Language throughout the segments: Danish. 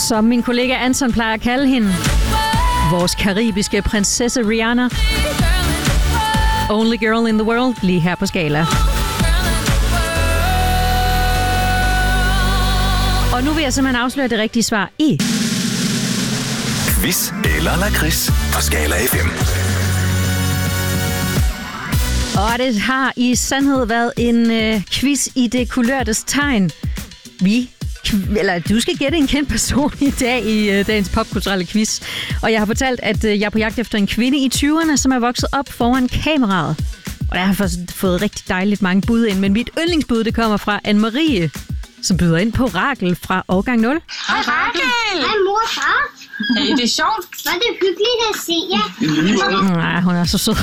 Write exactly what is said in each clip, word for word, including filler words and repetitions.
Som min kollega Anton plejer at kalde hende. Vores karibiske prinsesse Rihanna. Only girl in the world, lige her på Skala. Og nu vil jeg simpelthen afsløre det rigtige svar i... Quiz eller lakrids på Skala F M. Og det har i sandhed været en øh, quiz i det kulørtes tegn. Vi, eller du skal gætte en kendt person i dag i øh, dagens popkulturelle quiz. Og jeg har fortalt, at øh, jeg er på jagt efter en kvinde i tyverne, som er vokset op foran kameraet. Og jeg har fået rigtig dejligt mange bud ind, men mit yndlingsbud, det kommer fra Anne-Marie, som byder ind på Rakel fra årgang nul. Hej Rakel! Hej mor og far! Hey, det er sjovt. Hvor er det hyggeligt at se jer. Nej, hun er så sød.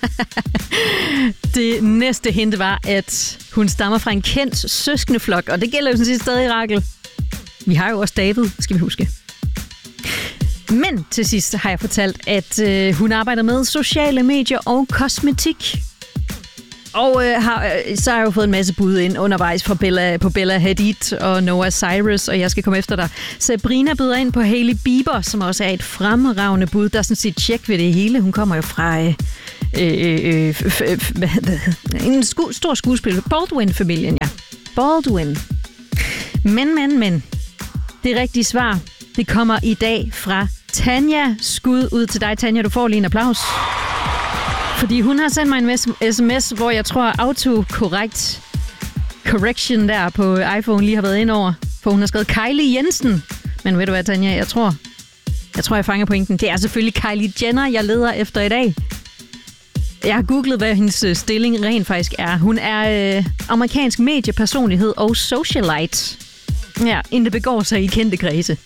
Det næste hint var, at hun stammer fra en kendt søskendeflok, og det gælder jo sådan set stadig Rakel. Vi har jo også David, skal vi huske. Men til sidst har jeg fortalt, at øh, hun arbejder med sociale medier og kosmetik. Og øh, har, øh, så har jeg jo fået en masse bud ind undervejs fra Bella, på Bella Hadid og Noah Cyrus, og jeg skal komme efter dig. Sabrina byder ind på Hailey Bieber, som også er et fremragende bud. Der er sådan set tjek ved det hele. Hun kommer jo fra øh, øh, øh, f- f- f- en sku- stor skuespiller. Baldwin-familien, ja. Baldwin. Men, men, men. Det rigtige svar, det kommer i dag fra Tanja. Skud ud til dig, Tanja. Du får lige en applaus. Fordi hun har sendt mig en sms, hvor jeg tror autocorrect correction der på iPhone lige har været ind over. For hun har skrevet Kylie Jensen. Men ved du hvad, Tanja, jeg tror, jeg tror, jeg fanger pointen. Det er selvfølgelig Kylie Jenner, jeg leder efter i dag. Jeg har googlet, hvad hendes stilling rent faktisk er. Hun er øh, amerikansk mediepersonlighed og socialite. Ja, inden det begår sig i kendte kredse.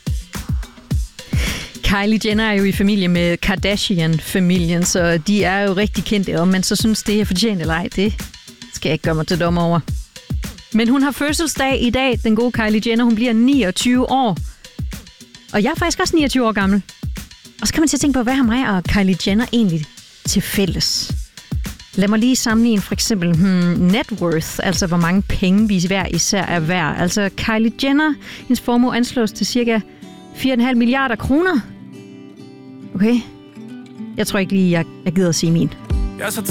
Kylie Jenner er jo i familie med Kardashian-familien, så de er jo rigtig kendte. Om man så synes, det er fortjent eller ej, det skal jeg ikke gøre mig til dommer over. Men hun har fødselsdag i dag, den gode Kylie Jenner. Hun bliver niogtyve år. Og jeg er faktisk også niogtyve år gammel. Og så kan man til at tænke på, hvad har mig og Kylie Jenner egentlig til fælles? Lad mig lige sammenligne for eksempel hmm, net worth, altså hvor mange penge vi hver især er værd. Altså Kylie Jenner, hendes formue anslås til cirka fire komma fem milliarder kroner. Okay. Jeg tror ikke lige, jeg, jeg gider at sige min.